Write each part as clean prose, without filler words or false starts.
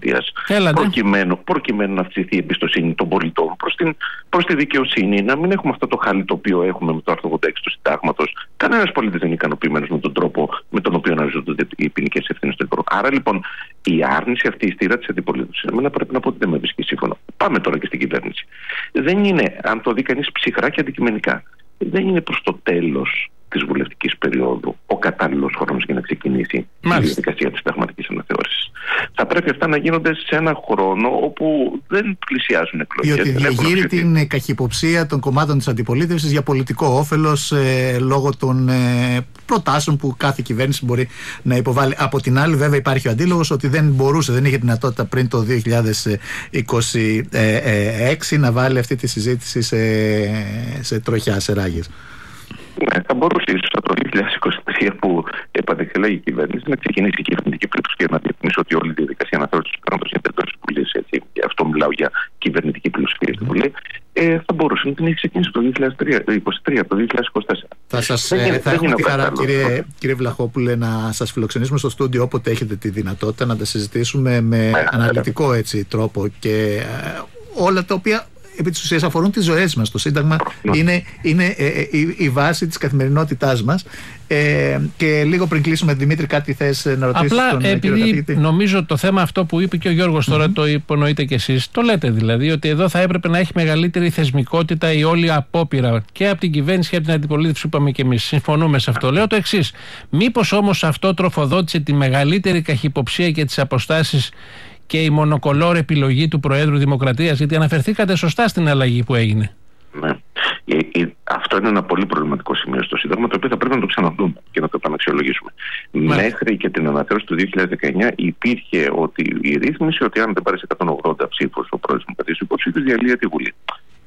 Δημοκρατίας, προκειμένου να αυξηθεί η εμπιστοσύνη των πολιτών προς τη δικαιοσύνη, να μην έχουμε αυτό το χάλι το οποίο έχουμε με το άρθρο 86 του Συντάγματος. Κανένας πολίτης δεν είναι ικανοποιημένος με τον τρόπο με τον οποίο αναζητούνται οι ποινικές ευθύνες του Υπουργού. Άρα λοιπόν η άρνηση αυτή, η στήρα της αντιπολίτευσης, εμένα πρέπει να πω ότι δεν με βρίσκει σύμφωνο. Πάμε τώρα και στην κυβέρνηση. Δεν είναι, αν το δει κανείς ψυχρά και αντικειμενικά, δεν είναι προς το τέλος της βουλευτικής περίοδου ο κατάλληλος χρόνος για να ξεκινήσει η διαδικασία της συνταγματικής αναθεώρησης. Θα πρέπει αυτά να γίνονται σε ένα χρόνο όπου δεν πλησιάζουν εκλογές. Διότι διαγείρει την καχυποψία των κομμάτων της αντιπολίτευσης για πολιτικό όφελος λόγω των προτάσεων που κάθε κυβέρνηση μπορεί να υποβάλει. Από την άλλη, βέβαια, υπάρχει ο αντίλογος ότι δεν είχε δυνατότητα πριν το 2026 να βάλει αυτή τη συζήτηση σε τροχιά, σε ράγες. Ναι, θα μπορούσε ίσως από το 2023 που επανεξελέγει η κυβέρνηση να ξεκινήσει η κυβερνητική πλειοψηφία, να διευκρινίσει ότι όλη η διαδικασία αναθεώρησης του κανόνας είναι εντός της Βουλής. Γι' αυτό μιλάω για κυβερνητική πλειοψηφία στη Βουλή. Θα μπορούσε να την έχει ξεκινήσει το 2023, το 2024. Θα έχουμε τη χαρά, κύριε Βλαχόπουλε, να σας φιλοξενήσουμε στο στούντιο όποτε έχετε τη δυνατότητα να τα συζητήσουμε με αναλυτικό τρόπο και όλα τα οποία επί της ουσίας αφορούν τις ζωές μας. Το Σύνταγμα είναι η βάση της καθημερινότητάς μας. Και λίγο πριν κλείσουμε, Δημήτρη, κάτι θες να ρωτήσεις? Απλά τον επειδή καθηγητή. Νομίζω το θέμα αυτό που είπε και ο Γιώργος τώρα, το υπονοείτε κι εσείς, το λέτε δηλαδή, ότι εδώ θα έπρεπε να έχει μεγαλύτερη θεσμικότητα η όλη απόπειρα και από την κυβέρνηση και από την αντιπολίτευση, είπαμε κι εμείς. Συμφωνούμε σε αυτό. Λέω το εξής. Μήπως όμως αυτό τροφοδότησε τη μεγαλύτερη καχυποψία και τις αποστάσεις και η μονοκολόρ επιλογή του Προέδρου Δημοκρατίας, γιατί αναφερθήκατε σωστά στην αλλαγή που έγινε. Ναι. Αυτό είναι ένα πολύ προβληματικό σημείο στο Σύνταγμα, το οποίο θα πρέπει να το ξαναδούμε και να το επαναξιολογήσουμε. Μέχρι και την αναθεώρηση του 2019 υπήρχε η ρύθμιση ότι αν δεν πάρει 180 ψήφους ο Πρόεδρος Δημοκρατίας υποψήφιος, διαλύεται η Βουλή.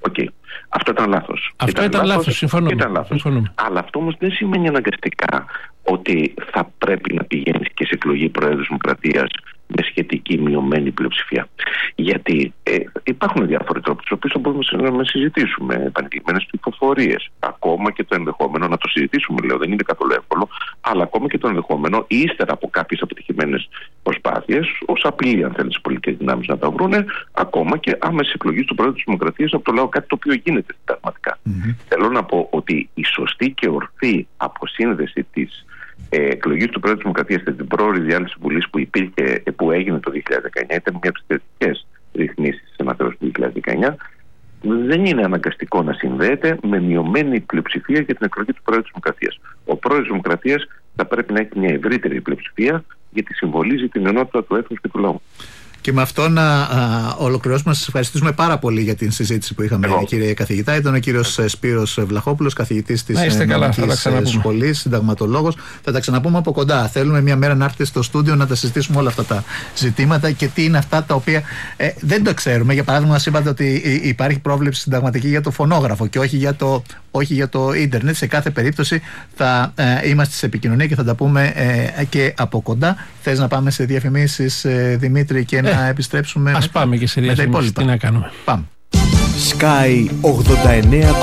Αυτό ήταν λάθος. Αυτό ήταν λάθος, συμφωνούμε. Αλλά αυτό όμως δεν σημαίνει αναγκαστικά ότι θα πρέπει να πηγαίνει και σε εκλογή Προέδρου Δημοκρατίας με σχετική μειωμένη πλειοψηφία. Γιατί υπάρχουν διάφοροι τρόποι, τους οποίους θα μπορούμε να συζητήσουμε. Επανειλημμένες ψηφοφορίες. Ακόμα και το ενδεχόμενο να το συζητήσουμε, λέω, δεν είναι καθόλου εύκολο, αλλά ακόμα και το ενδεχόμενο, ύστερα από κάποιες αποτυχημένες προσπάθειες, ως απειλή, αν θέλει, τις πολιτικές δυνάμεις να τα βρούνε, ακόμα και άμεση εκλογή του Πρόεδρου της Δημοκρατίας από το λαό, κάτι το οποίο γίνεται συνταγματικά. Θέλω να πω ότι η σωστή και ορθή αποσύνδεση της εκλογή του Πρόεδρου της Δημοκρατίας και την πρόορη διάλυση της Βουλής που έγινε το 2019 ήταν μια από τις θετικές ρυθμίσεις της αναθεώρησης του 2019. Δεν είναι αναγκαστικό να συνδέεται με μειωμένη πλειοψηφία για την εκλογή του Πρόεδρου της Δημοκρατίας. Ο Πρόεδρος της Δημοκρατίας θα πρέπει να έχει μια ευρύτερη πλειοψηφία, γιατί συμβολίζει την ενότητα του έθνους και του λαού. Και με αυτό να ολοκληρώσουμε. Σας ευχαριστούμε πάρα πολύ για την συζήτηση που είχαμε, κύριε καθηγητά. Ήταν ο κύριος Σπύρος Βλαχόπουλος, καθηγητής της Νομικής Σχολής, συνταγματολόγος. Θα τα ξαναπούμε από κοντά. Θέλουμε μια μέρα να έρθετε στο στούντιο να τα συζητήσουμε όλα αυτά τα ζητήματα και τι είναι αυτά τα οποία δεν το ξέρουμε. Για παράδειγμα, μας είπατε ότι υπάρχει πρόβλεψη συνταγματική για το φωνόγραφο και όχι για το ίντερνετ. Σε κάθε περίπτωση θα είμαστε σε επικοινωνία και θα τα πούμε και από κοντά. Θες να πάμε σε διαφημίσεις, Δημήτρη, και να επιστρέψουμε? Ας πάμε και σε διαφημίσεις. Τι να κάνουμε. Πάμε. Sky 89